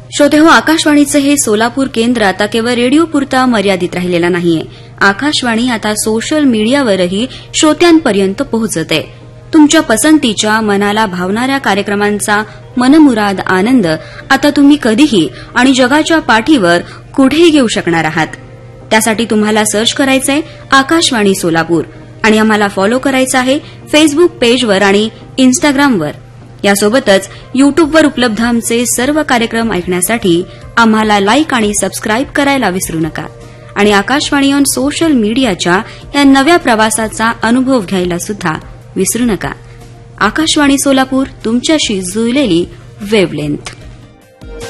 श्रोते हो, आकाशवाणीचं हे सोलापूर केंद्र आता केवळ रेडिओ पुरता मर्यादित राहिलेला नाहीये. आकाशवाणी आता सोशल मीडियावरही श्रोत्यांपर्यंत पोहोचत आहे. तुमच्या पसंतीच्या मनाला भावणाऱ्या कार्यक्रमांचा मनमुराद आनंद आता तुम्ही कधीही आणि जगाच्या पाठीवर कुठेही घेऊ शकणार आहात. त्यासाठी तुम्हाला सर्च करायचंय आकाशवाणी सोलापूर आणि आम्हाला फॉलो करायचं आहे फेसबुक पेजवर आणि इन्स्टाग्रामवर. यासोबतच युट्यूबवर उपलब्ध आमचे सर्व कार्यक्रम ऐकण्यासाठी आम्हाला लाईक आणि सबस्क्राईब करायला विसरू नका. आणि आकाशवाणी ऑन सोशल मीडियाच्या या नव्या प्रवासाचा अनुभव घ्यायला सुद्धा विसरू नका. आकाशवाणी सोलापूर, तुमच्याशी जुळलेली वेव्हलेंथ.